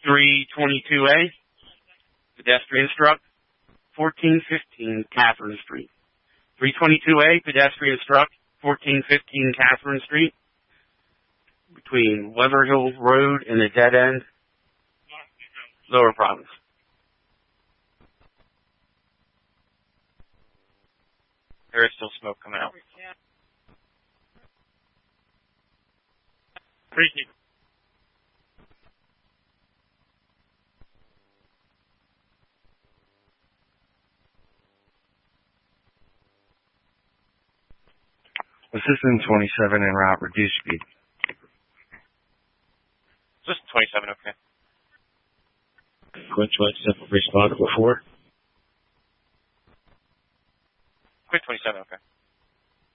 322A, pedestrian struck, 1415 Catherine Street. 322A, pedestrian struck, 1415 Catherine Street, between Weather Hills Road and the dead end, Lower Province. There is still smoke coming out. Appreciate it. Assistant 27 en route, reduce speed. Assistant 27, okay. Quinn 27, respond to before. Quinn 27, okay.